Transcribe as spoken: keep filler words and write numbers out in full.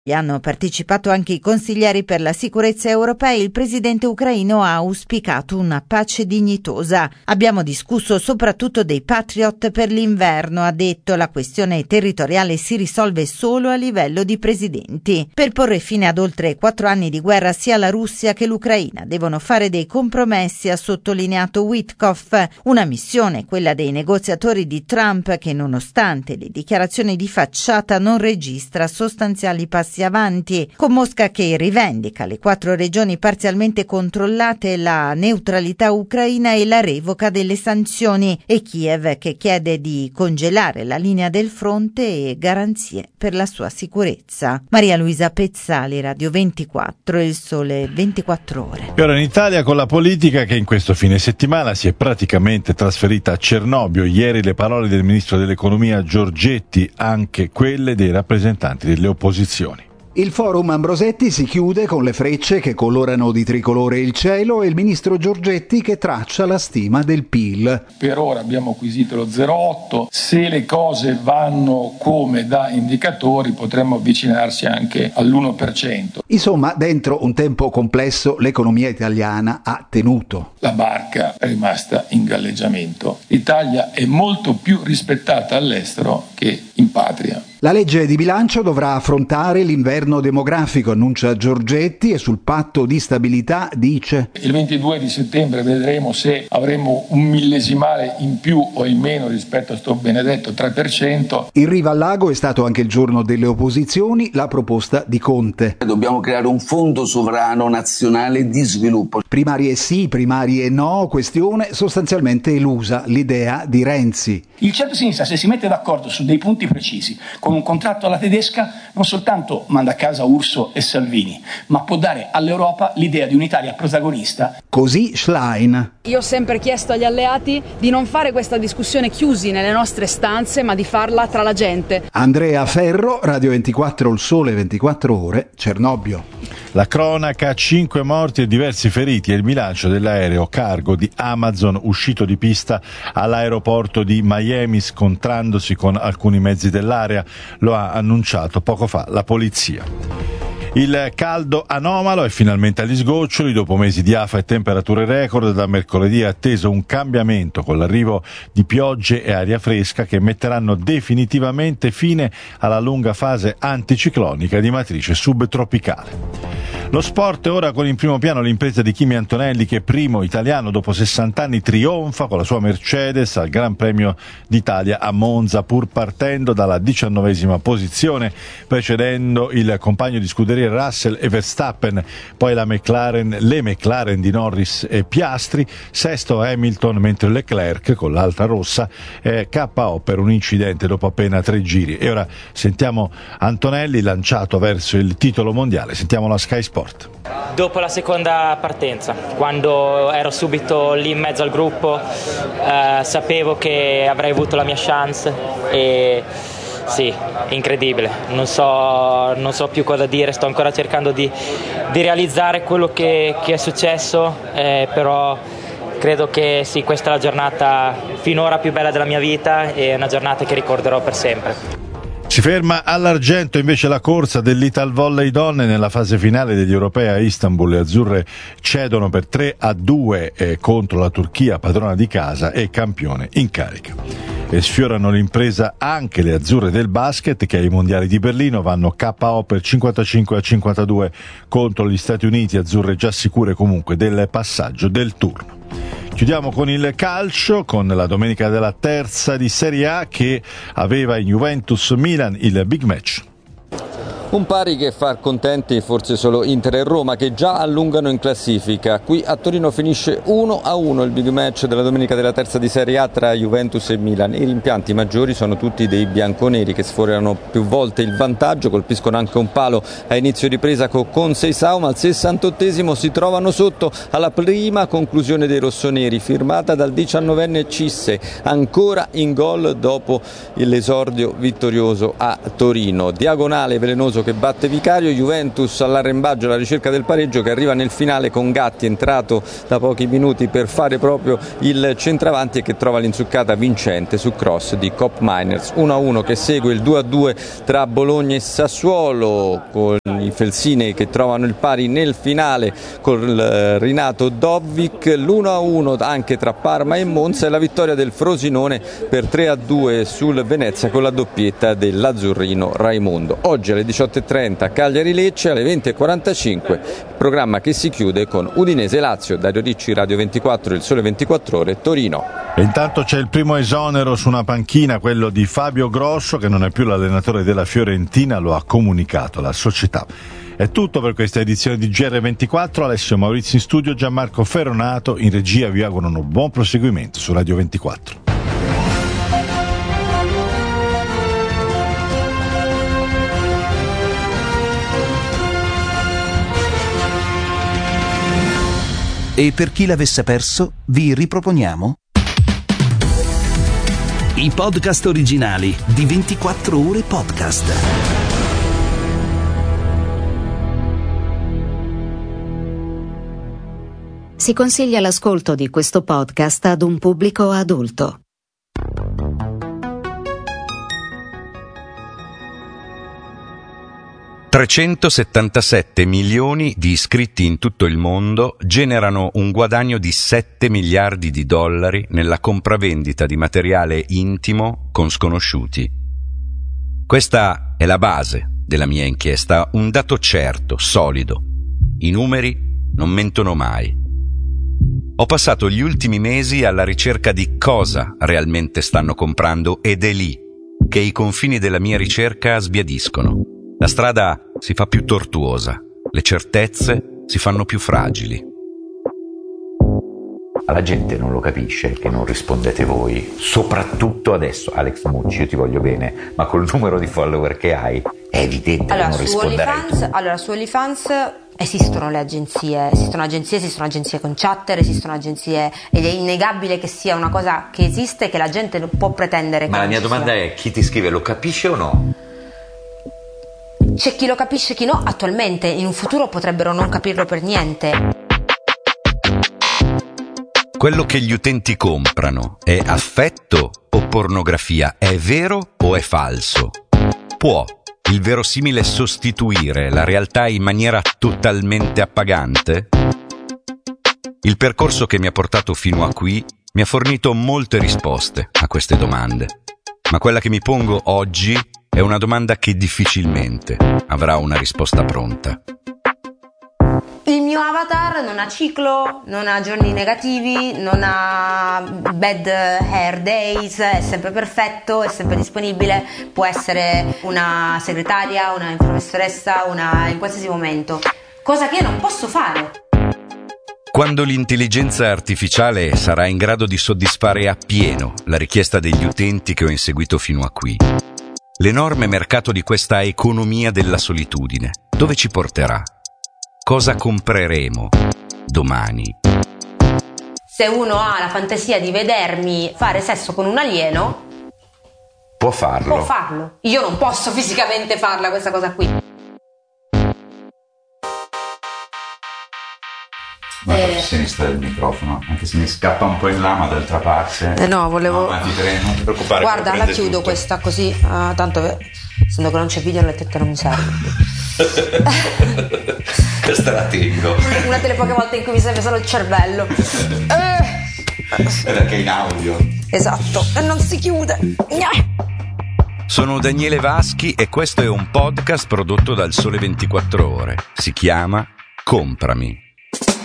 Hanno partecipato anche i consiglieri per la sicurezza europei. Il presidente ucraino ha auspicato una pace dignitosa. Abbiamo discusso soprattutto dei Patriot per l'inverno, ha detto. La questione territoriale si risolve solo a livello di presidenti. Per porre fine ad oltre quattro anni di guerra sia la Russia che l'Ucraina devono fare dei compromessi, ha sottolineato Witkoff. Una missione, quella dei negoziatori di Trump, che nonostante le dichiarazioni di facciata non registra sostanziali passi avanti, con Mosca che rivendica le quattro regioni parzialmente controllate, la neutralità ucraina e la revoca delle sanzioni, e Kiev che chiede di congelare la linea del fronte e garanzie per la sua sicurezza. Maria Luisa Pezzali, Radio ventiquattro, Il Sole ventiquattro Ore. E ora in Italia con la politica che in questo fine settimana si è praticamente trasferita a Cernobbio. Ieri le parole del ministro dell'economia Giorgetti, anche quelle dei rappresentanti delle opposizioni. Il forum Ambrosetti si chiude con le frecce che colorano di tricolore il cielo e il ministro Giorgetti che traccia la stima del P I L. Per ora abbiamo acquisito lo zero virgola otto, se le cose vanno come da indicatori potremmo avvicinarsi anche all'uno per cento. Insomma, dentro un tempo complesso l'economia italiana ha tenuto. La barca è rimasta in galleggiamento. L'Italia è molto più rispettata all'estero che in patria. La legge di bilancio dovrà affrontare l'inverno demografico, annuncia Giorgetti, e sul patto di stabilità dice: il ventidue di settembre vedremo se avremo un millesimale in più o in meno rispetto a sto benedetto tre per cento. In riva al lago è stato anche il giorno delle opposizioni, la proposta di Conte. Dobbiamo creare un fondo sovrano nazionale di sviluppo. Primarie sì, primarie no, questione sostanzialmente elusa, l'idea di Renzi. Il centro-sinistra, se si mette d'accordo su dei punti precisi, con un contratto alla tedesca, non soltanto manda a casa Urso e Salvini, ma può dare all'Europa l'idea di un'Italia protagonista. Così Schlein. Io ho sempre chiesto agli alleati di non fare questa discussione chiusi nelle nostre stanze, ma di farla tra la gente. Andrea Ferro, Radio ventiquattro, Il Sole ventiquattro Ore, Cernobbio. La cronaca, cinque morti e diversi feriti è il bilancio dell'aereo cargo di Amazon uscito di pista all'aeroporto di Miami scontrandosi con alcuni mezzi dell'area, lo ha annunciato poco fa la polizia. Il caldo anomalo è finalmente agli sgoccioli, dopo mesi di afa e temperature record. Da mercoledì è atteso un cambiamento con l'arrivo di piogge e aria fresca che metteranno definitivamente fine alla lunga fase anticiclonica di matrice subtropicale. Lo sport ora con in primo piano l'impresa di Kimi Antonelli che primo italiano dopo sessanta anni trionfa con la sua Mercedes al Gran Premio d'Italia a Monza, pur partendo dalla diciannovesima posizione, precedendo il compagno di scuderia Russell e Verstappen, poi la McLaren, le McLaren di Norris e Piastri, sesto Hamilton, mentre Leclerc con l'altra rossa è K O per un incidente dopo appena tre giri. E ora sentiamo Antonelli lanciato verso il titolo mondiale, sentiamo la Sky Sport. Dopo la seconda partenza, quando ero subito lì in mezzo al gruppo, eh, sapevo che avrei avuto la mia chance e sì, incredibile, non so, non so più cosa dire, sto ancora cercando di, di realizzare quello che, che è successo, eh, però credo che sì, questa è la giornata finora più bella della mia vita e una giornata che ricorderò per sempre. Si ferma all'argento invece la corsa dell'Italvolley donne nella fase finale degli europei a Istanbul. Le azzurre cedono per tre a due eh, contro la Turchia, padrona di casa e campione in carica. E sfiorano l'impresa anche le azzurre del basket che ai mondiali di Berlino vanno K O per cinquantacinque a cinquantadue contro gli Stati Uniti, azzurre già sicure comunque del passaggio del turno. Chiudiamo con il calcio, con la domenica della terza di Serie A che aveva in Juventus Milan il big match. Un pari che fa contenti forse solo Inter e Roma che già allungano in classifica. Qui a Torino finisce uno a uno il big match della domenica della terza di Serie A tra Juventus e Milan. I rimpianti maggiori sono tutti dei bianconeri che sforano più volte il vantaggio, colpiscono anche un palo a inizio ripresa con Seisao, ma al sessantottesimo si trovano sotto alla prima conclusione dei rossoneri firmata dal diciannovenne Cisse, ancora in gol dopo l'esordio vittorioso a Torino. Diagonale velenoso Gattuso che batte Vicario, Juventus all'arrembaggio alla ricerca del pareggio, che arriva nel finale con Gatti entrato da pochi minuti per fare proprio il centravanti e che trova l'inzuccata vincente su cross di Cop Miners. uno a uno che segue il due a due tra Bologna e Sassuolo, con i Felsinei che trovano il pari nel finale con Rinato Dovic, l'uno a uno anche tra Parma e Monza e la vittoria del Frosinone per tre a due sul Venezia con la doppietta dell'azzurrino Raimondo. Oggi alle diciotto e trenta Cagliari-Lecce, alle venti e quarantacinque programma che si chiude con Udinese-Lazio. Dario Ricci, Radio ventiquattro, Il Sole ventiquattro Ore, Torino. E intanto c'è il primo esonero su una panchina, quello di Fabio Grosso, che non è più l'allenatore della Fiorentina, lo ha comunicato la società. È tutto per questa edizione di G R ventiquattro. Alessio Maurizio in studio, Gianmarco Ferronato in regia, vi augurano buon proseguimento su Radio ventiquattro. E per chi l'avesse perso, vi riproponiamo i podcast originali di ventiquattro Ore Podcast. Si consiglia l'ascolto di questo podcast ad un pubblico adulto. trecentosettantasette milioni di iscritti in tutto il mondo generano un guadagno di sette miliardi di dollari nella compravendita di materiale intimo con sconosciuti. Questa è la base della mia inchiesta, un dato certo, solido. I numeri non mentono mai. Ho passato gli ultimi mesi alla ricerca di cosa realmente stanno comprando ed è lì che i confini della mia ricerca sbiadiscono. La strada si fa più tortuosa, le certezze si fanno più fragili. La gente non lo capisce che non rispondete voi, soprattutto adesso. Alex Mucci, io ti voglio bene, ma col numero di follower che hai è evidente allora, che non su risponderai OnlyFans, tu. allora su OnlyFans esistono le agenzie, esistono agenzie, esistono agenzie con chatter, esistono agenzie, ed è innegabile che sia una cosa che esiste e che la gente non può pretendere. Ma la mia domanda sia. è: chi ti scrive lo capisce o no? C'è chi lo capisce e chi no attualmente, in un futuro potrebbero non capirlo per niente. Quello che gli utenti comprano è affetto o pornografia? È vero o è falso? Può il verosimile sostituire la realtà in maniera totalmente appagante? Il percorso che mi ha portato fino a qui mi ha fornito molte risposte a queste domande, ma quella che mi pongo oggi è una domanda che difficilmente avrà una risposta pronta. Il mio avatar non ha ciclo, non ha giorni negativi, non ha bad hair days, è sempre perfetto, è sempre disponibile, può essere una segretaria, una professoressa, una in qualsiasi momento, cosa che io non posso fare. Quando l'intelligenza artificiale sarà in grado di soddisfare appieno la richiesta degli utenti che ho inseguito fino a qui, l'enorme mercato di questa economia della solitudine, dove ci porterà? Cosa compreremo domani? Se uno ha la fantasia di vedermi fare sesso con un alieno, può farlo. Può farlo. Io non posso fisicamente farla questa cosa qui. Guarda Eh. a sinistra del microfono, anche se mi scappa un po' in là, ma d'altra parte. Eh no, volevo. No, ma ti prego, non ti preoccupare. Guarda, che lo la prende chiudo tutto. questa così, ah, tanto che- essendo che non c'è video, le tette non mi servono. Questa la tengo. Una delle poche volte in cui mi serve solo il cervello. Eh. Perché è in audio. Esatto, e non si chiude. Sono Daniele Vaschi e questo è un podcast prodotto dal Sole ventiquattro Ore. Si chiama Comprami.